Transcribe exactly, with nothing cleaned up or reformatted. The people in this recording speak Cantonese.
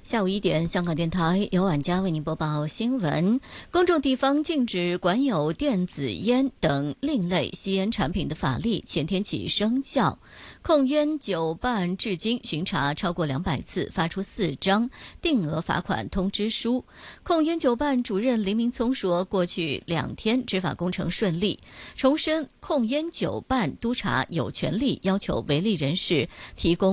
下午一点，香港电台由晚佳为您播报新闻。公众地方禁止管有电子烟等另类吸烟产品的法律前天起生效。控烟酒办至今巡查超过两百次，发出四张定额罚款通知书。控烟酒办主任林明聪说，过去两天执法工程顺利，重申控烟酒办督察有权利要求违例人士提供